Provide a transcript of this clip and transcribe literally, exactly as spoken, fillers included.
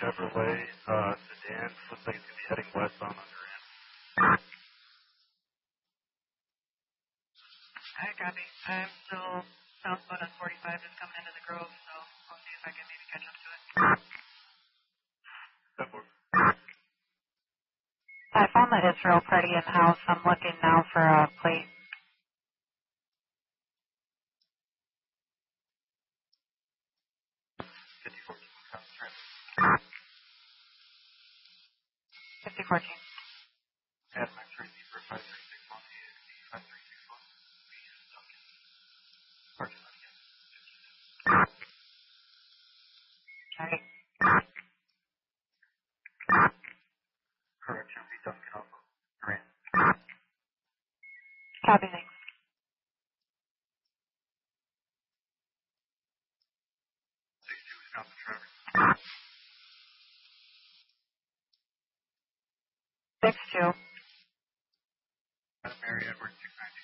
Chevrolet uh, sedan. Looks like it's going to be heading west on under end. Hi, copy. I'm still southbound on forty-five, just coming into the Grove, so I'll see if I can maybe catch up to it. I found that it's real pretty in the house. I'm looking now for a plate. fifty fourteen. And my three for five three six one is five three six one. Parking lot again. Okay. Correction, be Duncan also. Grant. Copy, thanks. six two Wisconsin Trevor. six two. Mary Edward six nine two.